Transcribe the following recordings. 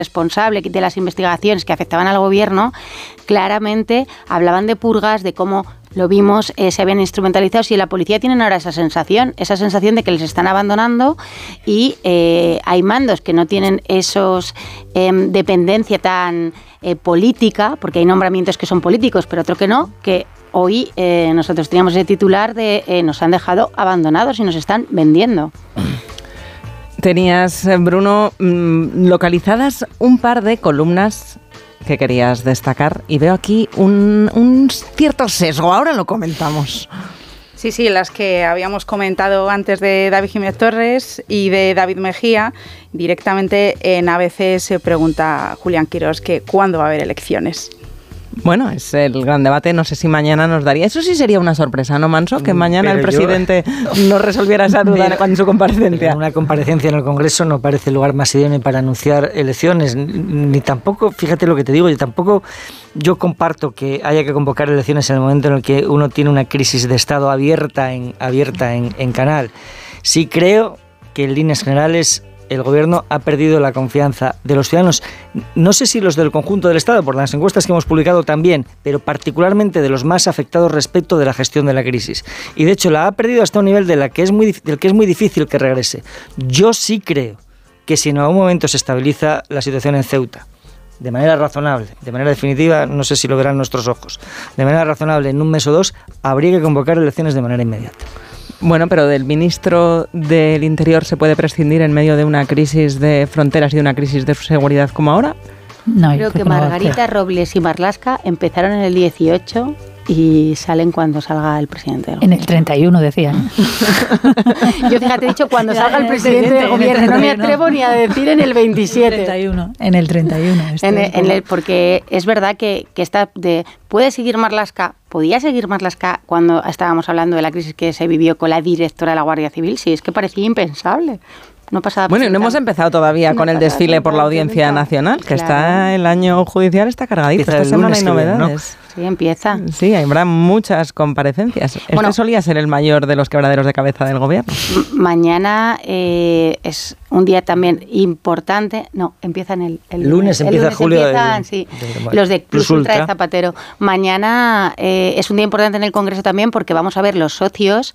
responsable de las investigaciones que afectaban al gobierno, claramente hablaban de purgas, de cómo lo vimos, se habían instrumentalizado. Si la policía tienen ahora esa sensación de que les están abandonando y hay mandos que no tienen esos dependencia tan política, porque hay nombramientos que son políticos, pero otro que no, que hoy nosotros teníamos ese titular de nos han dejado abandonados y nos están vendiendo. Tenías, Bruno, localizadas un par de columnas que querías destacar y veo aquí un cierto sesgo. Ahora lo comentamos. Sí, las que habíamos comentado antes de David Jiménez Torres y de David Mejía. Directamente en ABC se pregunta Julián Quirós que ¿cuándo va a haber elecciones? Bueno, es el gran debate. No sé si mañana nos daría. Eso sí sería una sorpresa, ¿no, Manso? Que mañana el presidente no resolviera esa duda con su comparecencia. Una comparecencia en el Congreso no parece el lugar más idóneo para anunciar elecciones. Ni tampoco, fíjate lo que te digo, yo comparto que haya que convocar elecciones en el momento en el que uno tiene una crisis de Estado abierta en canal. Sí creo que en líneas generales el Gobierno ha perdido la confianza de los ciudadanos, no sé si los del conjunto del Estado, por las encuestas que hemos publicado también, pero particularmente de los más afectados respecto de la gestión de la crisis. Y de hecho la ha perdido hasta un nivel del que es muy difícil que regrese. Yo sí creo que si en algún momento se estabiliza la situación en Ceuta, de manera razonable, de manera definitiva, no sé si lo verán nuestros ojos, de manera razonable en un mes o dos, habría que convocar elecciones de manera inmediata. Bueno, pero del ministro del Interior se puede prescindir en medio de una crisis de fronteras y de una crisis de seguridad como ahora. No, creo que Margarita Robles y Marlaska empezaron en el 18 y salen cuando salga el presidente del gobierno. En el 31 decían. Yo fíjate, he dicho cuando salga el presidente del gobierno, no me atrevo ni a decir en el 27. En el 31. Porque es verdad que puede seguir Marlaska, podía seguir Marlaska cuando estábamos hablando de la crisis que se vivió con la directora de la Guardia Civil, sí, es que parecía impensable. No pasaba. Bueno, y no hemos empezado todavía con el desfile por la Audiencia Nacional, que está el año judicial, está cargadito. Esta semana hay novedades. ¿No? Sí, empieza. Sí, habrá muchas comparecencias. Bueno, solía ser el mayor de los quebraderos de cabeza del gobierno. Mañana es un día también importante. No, empiezan el lunes. Empieza julio. Los de Plus Ultra de Zapatero. Mañana es un día importante en el Congreso también porque vamos a ver los socios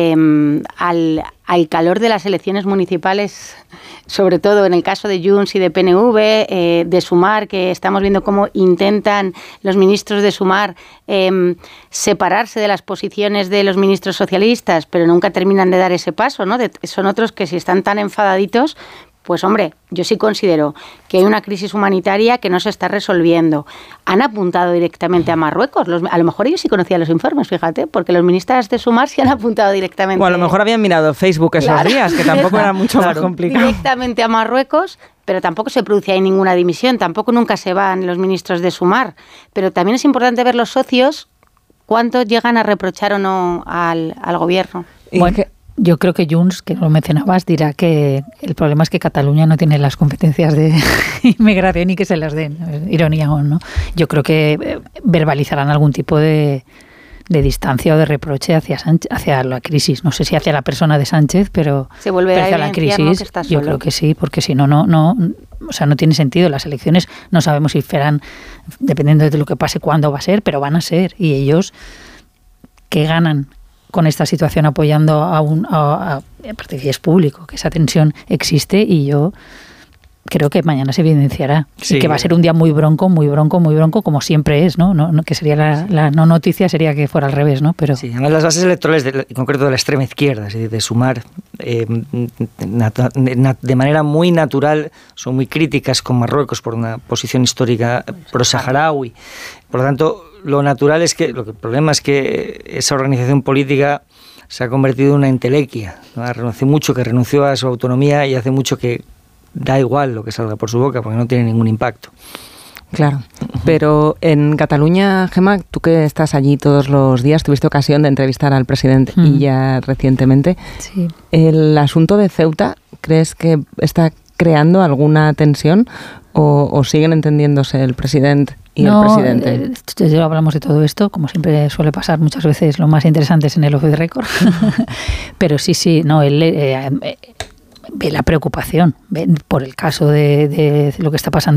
al calor de las elecciones municipales, sobre todo en el caso de Junts y de PNV, de Sumar, que estamos viendo cómo intentan los ministros de Sumar separarse de las posiciones de los ministros socialistas, pero nunca terminan de dar ese paso, ¿no? Son otros que si están tan enfadaditos, pues hombre, yo sí considero que hay una crisis humanitaria que no se está resolviendo. Han apuntado directamente a Marruecos. A lo mejor ellos sí conocían los informes, fíjate, porque los ministros de Sumar sí han apuntado directamente. O a lo mejor habían mirado Facebook esos días, que tampoco era mucho más complicado. Directamente a Marruecos, pero tampoco se produce ahí ninguna dimisión, tampoco nunca se van los ministros de Sumar. Pero también es importante ver los socios cuánto llegan a reprochar o no al gobierno. Bueno, yo creo que Junts, que no lo mencionabas, dirá que el problema es que Cataluña no tiene las competencias de inmigración y que se las den. Ironía o no. Yo creo que verbalizarán algún tipo de distancia o de reproche hacia la crisis. No sé si hacia la persona de Sánchez, pero se vuelve hacia la crisis. Yo creo que sí, porque si no, o sea, no tiene sentido. Las elecciones no sabemos si serán, dependiendo de lo que pase, cuándo va a ser, pero van a ser. Y ellos, ¿qué ganan con esta situación apoyando aparte que es público, que esa tensión existe? Y yo creo que mañana se evidenciará. Sí. Y que va a ser un día muy bronco, como siempre es, ¿no? No que sería la no noticia, sería que fuera al revés, ¿no? Pero sí, además las bases electorales, en concreto de la extrema izquierda, es decir, de Sumar, de manera muy natural, son muy críticas con Marruecos por una posición histórica pro-saharaui. Por lo tanto, lo natural es que, el problema es que esa organización política se ha convertido en una entelequia, ¿no? Hace mucho que renunció a su autonomía y hace mucho que da igual lo que salga por su boca porque no tiene ningún impacto. Claro, pero en Cataluña, Gemma, tú que estás allí todos los días, tuviste ocasión de entrevistar al presidente y ya recientemente. Sí. ¿El asunto de Ceuta crees que está creando alguna tensión o siguen entendiéndose el presidente y el presidente? Ya hablamos de todo esto, como siempre suele pasar muchas veces, lo más interesante es en el off the record. Pero sí, no, él ve la preocupación por el caso de lo que está pasando